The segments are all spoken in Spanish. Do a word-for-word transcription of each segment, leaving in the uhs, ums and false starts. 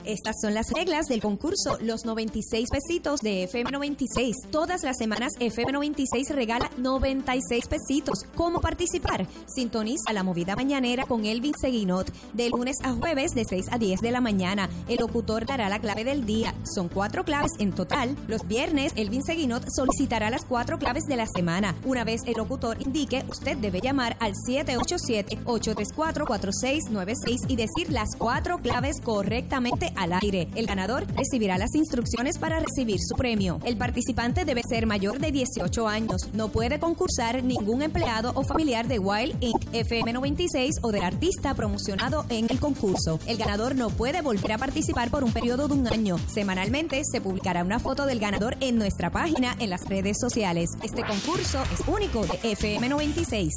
Estas son las reglas del concurso Los noventa y seis pesitos de F M noventa y seis. Todas las semanas F M noventa y seis regala noventa y seis pesitos. ¿Cómo participar? Sintoniza la movida mañanera con Elvin Seguinot de lunes a jueves de seis a diez de la mañana. El locutor dará la clave del día. Son cuatro claves en total. Los viernes Elvin Seguinot solicitará las cuatro claves de la semana. Una vez el locutor indique, usted debe llamar al siete ocho siete, ocho tres cuatro, cuatro seis nueve seis y decir las cuatro claves correctamente al aire. El ganador recibirá las instrucciones para recibir su premio. El participante debe ser mayor de dieciocho años. No puede concursar ningún empleado o familiar de Wild incorporated, F M noventa y seis o del artista promocionado en el concurso. El ganador no puede volver a participar por un periodo de un año. Semanalmente se publicará una foto del ganador en nuestra página en las redes sociales. Este concurso es único de F M noventa y seis.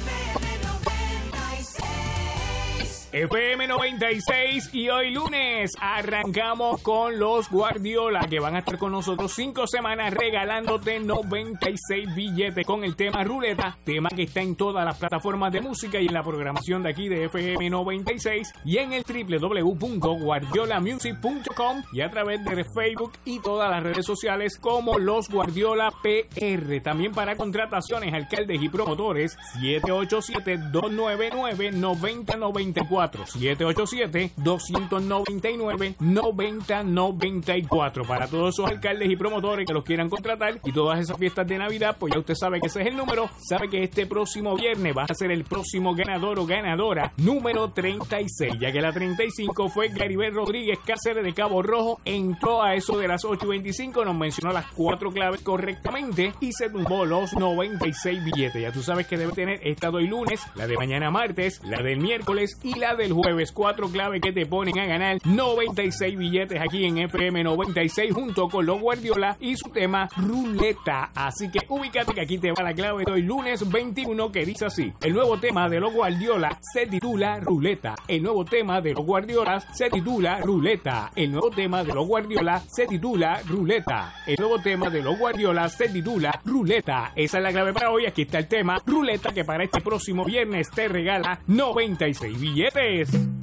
F M noventa y seis y hoy lunes arrancamos con los Guardiola, que van a estar con nosotros cinco semanas regalándote noventa y seis billetes con el tema Ruleta, tema que está en todas las plataformas de música y en la programación de aquí de F M noventa y seis y en el doble u doble u doble u punto guardiola music punto com y a través de Facebook y todas las redes sociales como Los Guardiola P R. También para contrataciones, alcaldes y promotores, siete ocho siete, dos nueve nueve, nueve cero nueve cuatro. siete ocho siete, dos nueve nueve, nueve cero nueve cuatro. Para todos esos alcaldes y promotores que los quieran contratar y todas esas fiestas de Navidad, pues ya usted sabe que ese es el número. Sabe que este próximo viernes va a ser el próximo ganador o ganadora número treinta y seis, ya que la treinta y cinco fue Garibel Rodríguez Cáceres de Cabo Rojo. Entró a eso de las ocho y veinticinco, nos mencionó las cuatro claves correctamente y se tumbó los noventa y seis billetes. Ya tú sabes que debe tener esta de hoy lunes, la de mañana martes, la del miércoles y la del jueves. Cuatro claves que te ponen a ganar noventa y seis billetes aquí en F M noventa y seis junto con Los Guardiola y su tema Ruleta. Así que ubícate que aquí te va la clave de hoy lunes veintiuno, que dice así: el nuevo tema de Los Guardiola se titula Ruleta. El nuevo tema de Los Guardiola se titula Ruleta. El nuevo tema de Los Guardiola se titula Ruleta. El nuevo tema de Los Guardiola se titula Ruleta. Esa es la clave para hoy. Aquí está el tema Ruleta, que para este próximo viernes te regala noventa y seis billetes.